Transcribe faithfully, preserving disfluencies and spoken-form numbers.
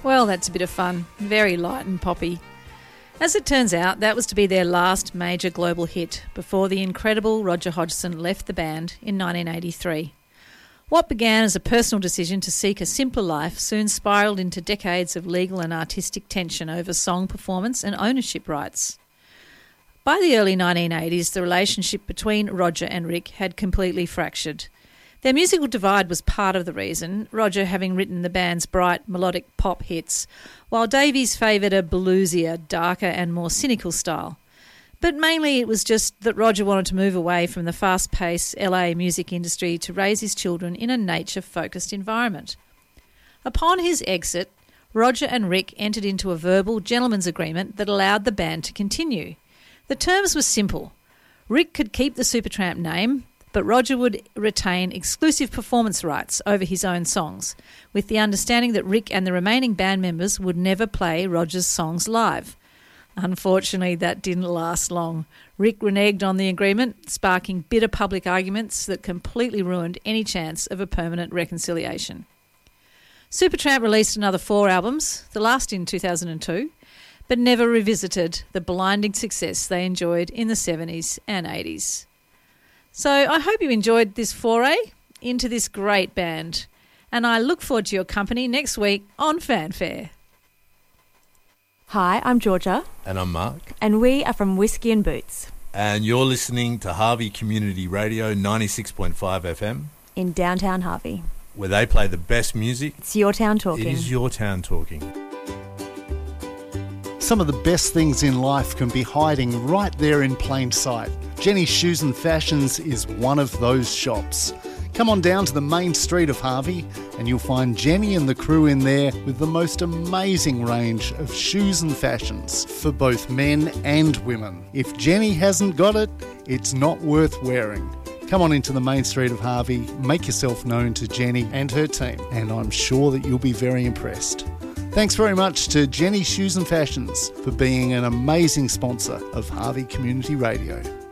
Well, that's a bit of fun. Very light and poppy. As it turns out, that was to be their last major global hit before the incredible Roger Hodgson left the band in nineteen eighty-three. What began as a personal decision to seek a simpler life soon spiralled into decades of legal and artistic tension over song performance and ownership rights. By the early nineteen eighties, the relationship between Roger and Rick had completely fractured. Their musical divide was part of the reason, Roger having written the band's bright, melodic pop hits, while Davies favoured a bluesier, darker and more cynical style. But mainly it was just that Roger wanted to move away from the fast-paced L A music industry to raise his children in a nature-focused environment. Upon his exit, Roger and Rick entered into a verbal gentleman's agreement that allowed the band to continue. The terms were simple. Rick could keep the Supertramp name, but Roger would retain exclusive performance rights over his own songs, with the understanding that Rick and the remaining band members would never play Roger's songs live. Unfortunately, that didn't last long. Rick reneged on the agreement, sparking bitter public arguments that completely ruined any chance of a permanent reconciliation. Supertramp released another four albums, the last in two thousand two, but never revisited the blinding success they enjoyed in the seventies and eighties. So I hope you enjoyed this foray into this great band, and I look forward to your company next week on Fanfare. Hi, I'm Georgia. And I'm Mark. And we are from Whiskey and Boots. And you're listening to Harvey Community Radio ninety-six point five F M. In downtown Harvey. Where they play the best music. It's your town talking. It is your town talking. Some of the best things in life can be hiding right there in plain sight. Jenny's Shoes and Fashions is one of those shops. Come on down to the main street of Harvey and you'll find Jenny and the crew in there with the most amazing range of shoes and fashions for both men and women. If Jenny hasn't got it, it's not worth wearing. Come on into the main street of Harvey, make yourself known to Jenny and her team, and I'm sure that you'll be very impressed. Thanks very much to Jenny Shoes and Fashions for being an amazing sponsor of Harvey Community Radio.